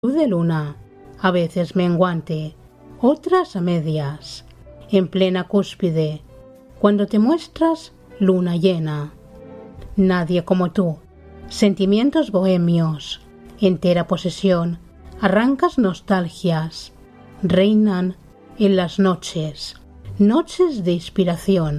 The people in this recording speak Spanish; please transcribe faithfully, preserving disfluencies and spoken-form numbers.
Luz de luna, a veces menguante, otras a medias, en plena cúspide, cuando te muestras luna llena. Nadie como tú, sentimientos bohemios, entera posesión, arrancas nostalgias, reinan en las noches, noches de inspiración.